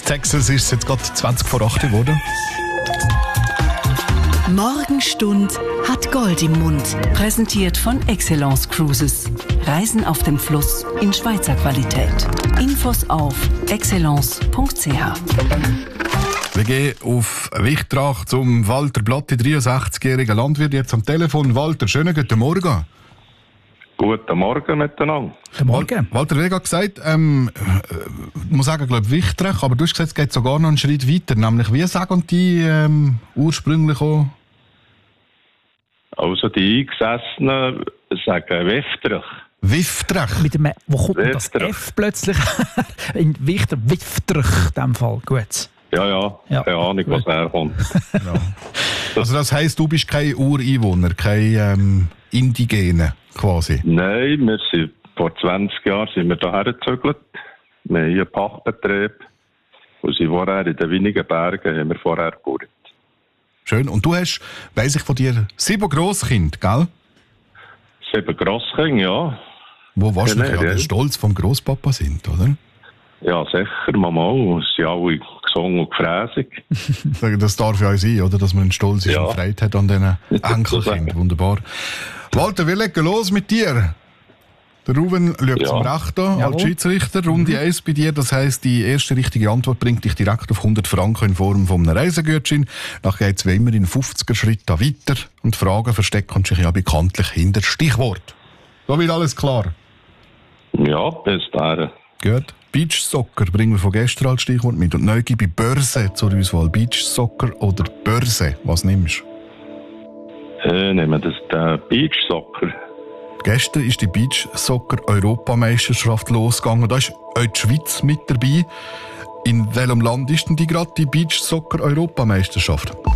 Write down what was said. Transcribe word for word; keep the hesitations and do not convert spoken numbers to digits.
Texas ist es jetzt gerade zwanzig vor acht geworden. Morgenstund hat Gold im Mund. Präsentiert von Excellence Cruises. Reisen auf dem Fluss in Schweizer Qualität. Infos auf excellence punkt c h. Wir gehen auf Wichtrach zum Walter Blatti, dreiundsechzigjähriger Landwirt, jetzt am Telefon. Walter, schönen guten Morgen. Guten Morgen miteinander. Guten Morgen. Walter, wie gerade gesagt, ähm, ich muss sagen, glaube Wichtrach, aber du hast gesagt, es geht sogar noch einen Schritt weiter. Nämlich, wie sagen die ähm, ursprünglich auch? Also die Eingesessenen sagen Wiftrach. Wiftrach? Mit dem, wo kommt denn das Wiftrach. F plötzlich? In Wichter, Wiftrach in dem Fall. Gut. Ja, ja, Ja, keine Ahnung, gut. was herkommt. Ja. Also das heisst, du bist kein Ureinwohner, kein ähm, Indigene quasi? Nein, wir sind vor zwanzig Jahren sind wir hierher gezögert. Wir haben einen Pachtbetrieb. Und sind vorher in den wenigen Bergen haben wir vorher gebaut. Schön. Und du hast, weiss ich von dir, sieben Grosskinder, gell? Sieben Grosskinder, ja. Wo wahrscheinlich Genau, ja der ja. Stolz vom Grosspapa sind, oder? Ja, sicher, Mama auch. Sie sind alle gesungen und gefräßig. Sagen, das darf ja auch sein, oder? Dass man einen Stolz ist Ja. und Freude hat an diesen Enkelkindern. Wunderbar. Walter, wir legen los mit dir. Der Ruben schaut Ja. zum Rechten als Jawohl. Schiedsrichter. Runde eins bei dir. Das heisst, die erste richtige Antwort bringt dich direkt auf hundert Franken in Form von einem Reisegutschein. Nachher geht es wie immer in fünfziger Schritten weiter. Und Fragen verstecken sich ja bekanntlich hinter Stichwort. So wird alles klar. Ja, bis dahin. Gut. Beach Soccer bringen wir von gestern als Stichwort mit. Und neu gebe ich Börse zur Auswahl. Beach Soccer oder Börse? Was nimmst du? Äh, nehmen wir das den Beach Soccer. Gestern ist die Beach Soccer Europameisterschaft losgegangen. Da ist auch die Schweiz mit dabei. In welchem Land ist denn die gerade, die Beach Soccer Europameisterschaft?